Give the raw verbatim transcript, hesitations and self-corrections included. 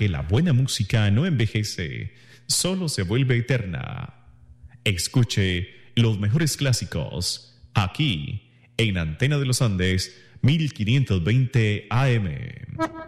porque la buena música no envejece, solo se vuelve eterna. Escuche los mejores clásicos aquí en Antena de los Andes mil quinientos veinte A M.